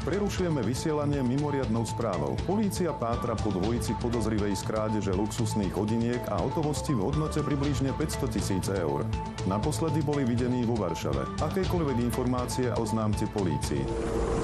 Prerušujeme vysielanie mimoriadnou správou. Polícia pátra po dvojici podozrivej z krádeže luxusných hodiniek a hotovosti v hodnote približne 500 000 eur. Naposledy boli videní vo Varšave. Akékoľvek informácie oznámte polícii.